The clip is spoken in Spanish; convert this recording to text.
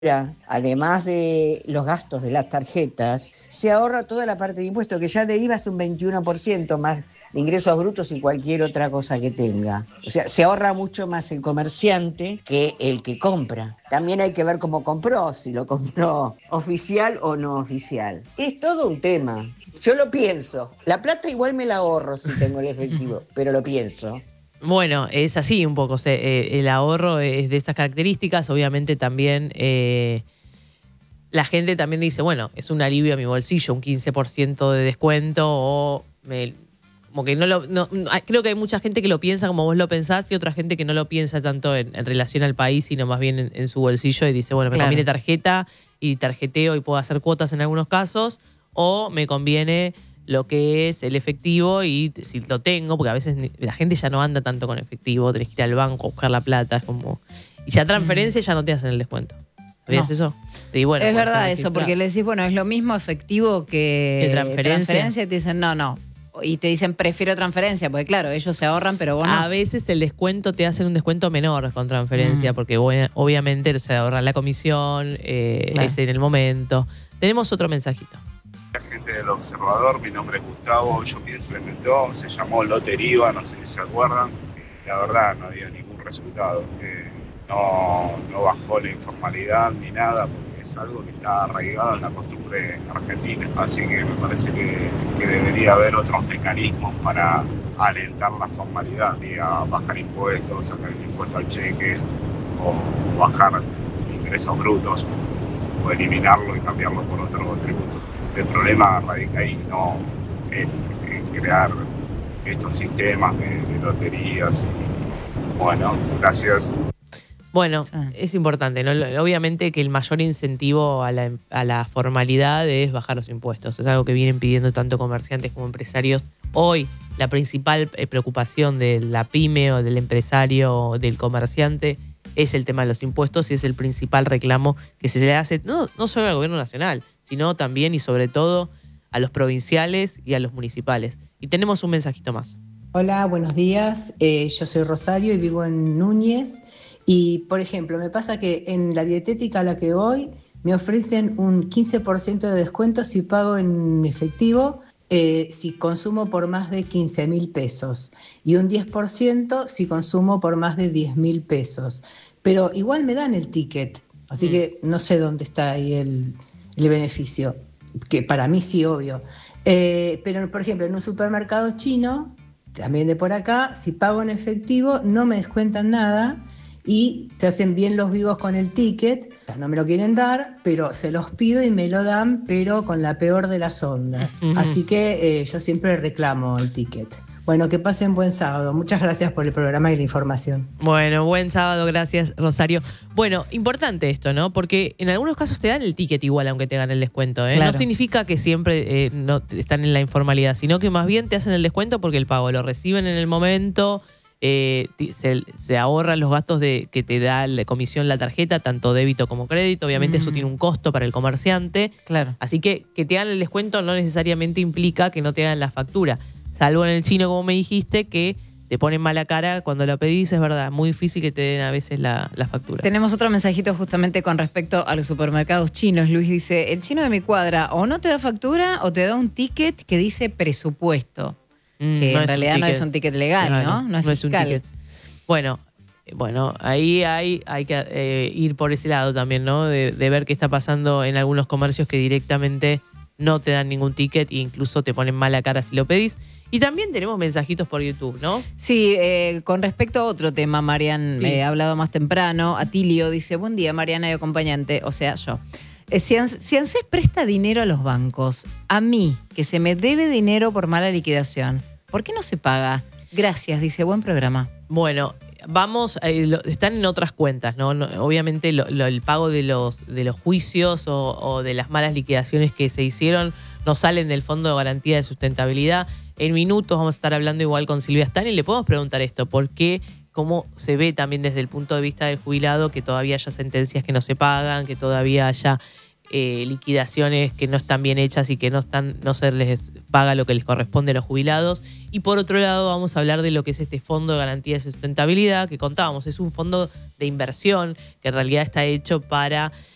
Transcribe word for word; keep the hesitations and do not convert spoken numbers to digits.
además de los gastos de las tarjetas, se ahorra toda la parte de impuestos, que ya de I V A es un veintiuno por ciento más de ingresos brutos y cualquier otra cosa que tenga. O sea, se ahorra mucho más el comerciante que el que compra. También hay que ver cómo compró, si lo compró oficial o no oficial. Es todo un tema. Yo lo pienso. La plata igual me la ahorro si tengo el efectivo, pero lo pienso. Bueno, es así un poco. O sea, eh, el ahorro es de estas características. Obviamente también eh, la gente también dice, bueno, es un alivio a mi bolsillo, un quince por ciento de descuento o me, como que no lo... No, creo que hay mucha gente que lo piensa como vos lo pensás y otra gente que no lo piensa tanto en, en relación al país, sino más bien en, en su bolsillo y dice, bueno, me Claro. conviene tarjeta y tarjeteo y puedo hacer cuotas en algunos casos o me conviene lo que es el efectivo y si lo tengo, porque a veces la gente ya no anda tanto con efectivo, tenés que ir al banco a buscar la plata, es como... Y ya transferencia ya no te hacen el descuento. ¿Sabías No. eso? Y bueno, es bueno, verdad tenés que eso, ir, porque claro. le decís, bueno, es lo mismo efectivo que ¿Que transferencia? y te dicen, no, no. Y te dicen, prefiero transferencia, porque claro, ellos se ahorran, pero vos no. A veces el descuento te hacen un descuento menor con transferencia, Mm. porque obvia- obviamente se ahorran la comisión, eh, Claro. es en el momento. Tenemos otro mensajito. La gente del Observador, mi nombre es Gustavo, yo pienso que inventó, se llamó Loteriva, no sé si se acuerdan. La verdad no dio ningún resultado, eh, no, no bajó la informalidad ni nada, porque es algo que está arraigado en la costumbre argentina. Así que me parece que, que debería haber otros mecanismos para alentar la formalidad, y a bajar impuestos, sacar el impuesto al cheque, o bajar ingresos brutos, o eliminarlo y cambiarlo por otro tributo. El problema radica ahí, no en, en crear estos sistemas de, de loterías. Y, bueno, gracias. Bueno, Sí. es importante, ¿no? Obviamente que el mayor incentivo a la, a la formalidad es bajar los impuestos. Es algo que vienen pidiendo tanto comerciantes como empresarios. Hoy la principal eh, preocupación de la pyme o del empresario o del comerciante es el tema de los impuestos y es el principal reclamo que se le hace no, no solo al gobierno nacional, sino también y sobre todo a los provinciales y a los municipales. Y tenemos un mensajito más. Hola, buenos días. Eh, yo soy Rosario y vivo en Núñez. Y, por ejemplo, me pasa que en la dietética a la que voy me ofrecen un quince por ciento de descuento si pago en efectivo, eh, si consumo por más de quince mil pesos y un diez por ciento si consumo por más de diez mil pesos. Pero igual me dan el ticket, así Mm. que no sé dónde está ahí el, el beneficio, que para mí sí, obvio. Eh, pero, por ejemplo, en un supermercado chino, también de por acá, si pago en efectivo no me descuentan nada y se hacen bien los vivos con el ticket. O sea, no me lo quieren dar, pero se los pido y me lo dan, pero con la peor de las ondas. Ujú. Así que eh, yo siempre reclamo el ticket. Bueno, que pasen buen sábado. Muchas gracias por el programa y la información. Bueno, buen sábado, gracias Rosario. Bueno, importante esto, ¿no? Porque en algunos casos te dan el ticket igual aunque te hagan el descuento, ¿eh? Claro. No significa que siempre eh, no están en la informalidad, sino que más bien te hacen el descuento porque el pago lo reciben en el momento, eh, se, se ahorran los gastos de que te da la comisión la tarjeta, tanto débito como crédito. Obviamente Mm. eso tiene un costo para el comerciante. Claro. Así que que te hagan el descuento no necesariamente implica que no te hagan la factura. Salvo en el chino, como me dijiste, que te ponen mala cara cuando lo pedís, es verdad. Muy difícil que te den a veces la, la factura. Tenemos otro mensajito justamente con respecto a los supermercados chinos. Luis dice, el chino de mi cuadra o no te da factura o te da un ticket que dice presupuesto. Mm, que no en es un realidad no ticket. es un ticket legal, Claro, ¿no? No es un fiscal. ticket. Bueno, eh, bueno, ahí hay, hay que eh, ir por ese lado también, ¿no? De, de ver qué está pasando en algunos comercios que directamente no te dan ningún ticket e incluso te ponen mala cara si lo pedís. Y también tenemos mensajitos por YouTube, ¿no? Sí, eh, con respecto a otro tema, Marian, Sí. me he hablado más temprano. Atilio dice, buen día, Mariana y acompañante, o sea, yo. Eh, si, An- si ANSES presta dinero a los bancos, a mí, que se me debe dinero por mala liquidación, ¿por qué no se paga? Gracias, dice, buen programa. Bueno, vamos, eh, lo- están en otras cuentas, ¿no? No, obviamente lo- lo- el pago de los, de los juicios o, o de las malas liquidaciones que se hicieron no salen del Fondo de Garantía de Sustentabilidad. En minutos vamos a estar hablando igual con Silvia Stan y le podemos preguntar esto, ¿por qué? ¿Cómo se ve también desde el punto de vista del jubilado que todavía haya sentencias que no se pagan, que todavía haya eh, liquidaciones que no están bien hechas y que no están, no se les paga lo que les corresponde a los jubilados? Y por otro lado vamos a hablar de lo que es este Fondo de Garantía de Sustentabilidad que contábamos. Es un fondo de inversión que en realidad está hecho para